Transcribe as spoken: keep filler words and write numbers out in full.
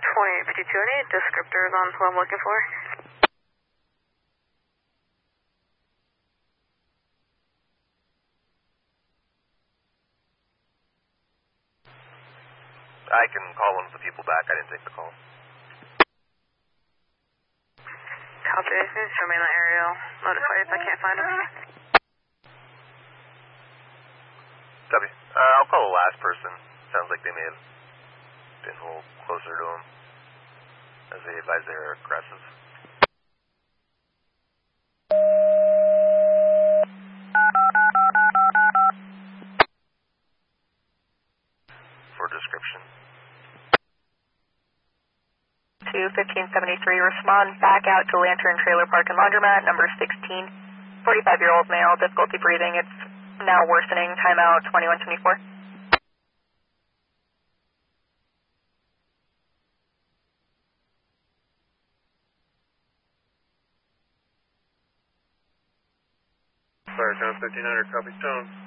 twenty-eight fifty-two, any descriptors on who I'm looking for? I can call one of the people back. I didn't take the call. Copy. Show me in the area. I'll notify you if I can't find him. Copy. Uh, I'll call the last person. Sounds like they may have been a little closer to him, as they advise they're aggressive. For description. two fifteen seventy-three, respond back out to Lantern Trailer Park and Laundromat, number sixteen, forty-five-year-old male, difficulty breathing, it's now worsening, timeout twenty-one twenty-four. Fire Town fifteen hundred, copy Stone.